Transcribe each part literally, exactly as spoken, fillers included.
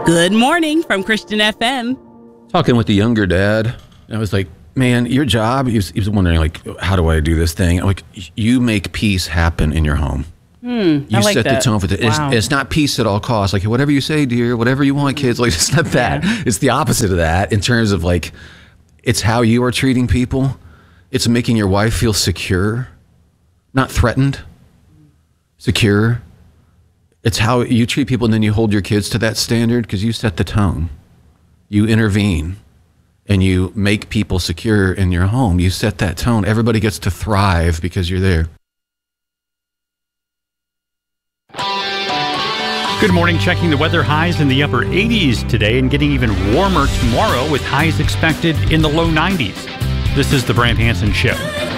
Good morning from Christian F M. Talking with the younger dad, I was like, man, your job, he was, he was wondering, like, how do I do this thing? I'm like, you make peace happen in your home. Hmm, you I like set that. the tone for the, Wow. it's, it's not peace at all costs. Like, whatever you say, dear, whatever you want, kids, like, it's not that. Yeah. It's the opposite of that in terms of, like, it's how you are treating people. It's making your wife feel secure, not threatened, secure. It's how you treat people, and then you hold your kids to that standard because you set the tone. You intervene, and you make people secure in your home. You set that tone. Everybody gets to thrive because you're there. Good morning. Checking the weather, highs in the upper eighties today and getting even warmer tomorrow with highs expected in the low nineties. This is the Brant Hansen Show.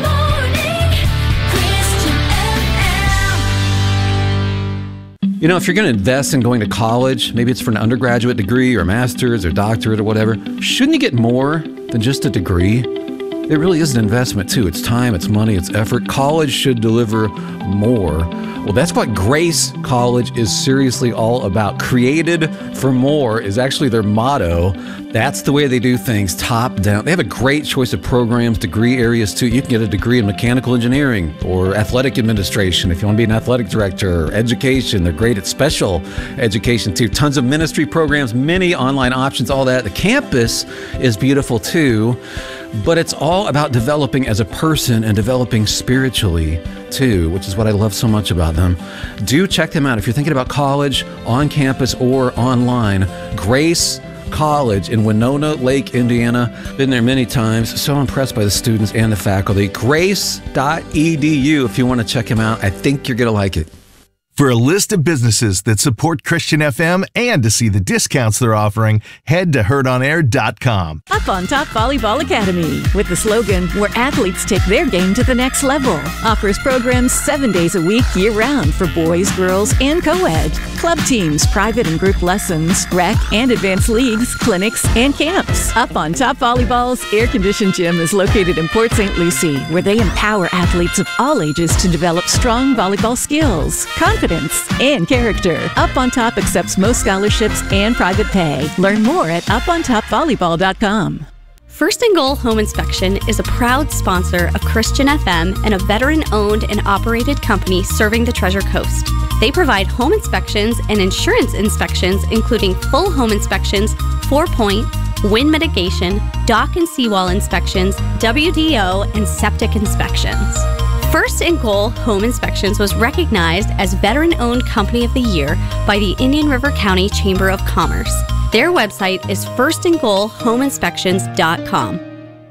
You know, if you're going to invest in going to college, maybe it's for an undergraduate degree or master's or doctorate or whatever, shouldn't you get more than just a degree? It really is an investment, too. It's time, it's money, it's effort. College should deliver more. Well, that's what Grace College is seriously all about. Created for more is actually their motto. That's the way they do things, top down. They have a great choice of programs, degree areas, too. You can get a degree in mechanical engineering or athletic administration if you want to be an athletic director, or education. They're great at special education, too. Tons of ministry programs, many online options, all that. The campus is beautiful, too. But it's all about developing as a person and developing spiritually, too, which is what I love so much about them. Do check them out if you're thinking about college, on campus or online. Grace College in Winona Lake, Indiana. Been there many times. So impressed by the students and the faculty. grace dot e d u if you want to check them out. I think you're going to like it. For a list of businesses that support Christian F M and to see the discounts they're offering, head to heard on air dot com. Up on Top Volleyball Academy, with the slogan, where athletes take their game to the next level. Offers programs seven days a week, year-round for boys, girls, and co-ed. Club teams, private and group lessons, rec and advanced leagues, clinics, and camps. Up on Top Volleyball's air-conditioned gym is located in Port Saint Lucie, where they empower athletes of all ages to develop strong volleyball skills, confidence, and character. Up on Top accepts most scholarships and private pay. Learn more at up on top volleyball dot com. First and Goal Home Inspection is a proud sponsor of Christian F M and a veteran-owned and operated company serving the Treasure Coast. They provide home inspections and insurance inspections, including full home inspections, four-point, wind mitigation, dock and seawall inspections, W D O, and septic inspections. First and Goal Home Inspections was recognized as Veteran-Owned Company of the Year by the Indian River County Chamber of Commerce. Their website is first and goal home inspections dot com.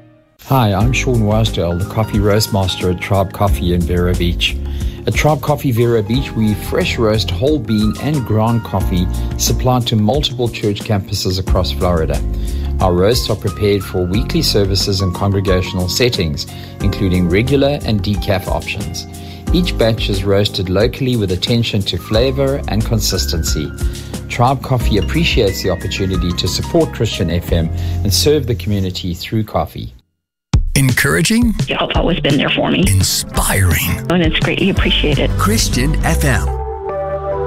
Hi, I'm Sean Wasdale, the coffee roast master at Tribe Coffee in Vero Beach. At Tribe Coffee Vero Beach, we fresh roast whole bean and ground coffee supplied to multiple church campuses across Florida. Our roasts are prepared for weekly services and congregational settings, including regular and decaf options. Each batch is roasted locally with attention to flavor and consistency. Tribe Coffee appreciates the opportunity to support Christian F M and serve the community through coffee. Encouraging? Y'all have always been there for me. Inspiring. And it's greatly appreciated. Christian F M.